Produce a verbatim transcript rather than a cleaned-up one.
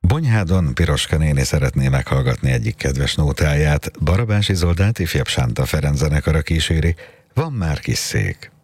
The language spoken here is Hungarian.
Bonyhádon Piroska néni szeretné meghallgatni egyik kedves nótáját. Barabás Izoldát ifjabb Sánta Ferenc zenekara kíséri. Van már kis szék.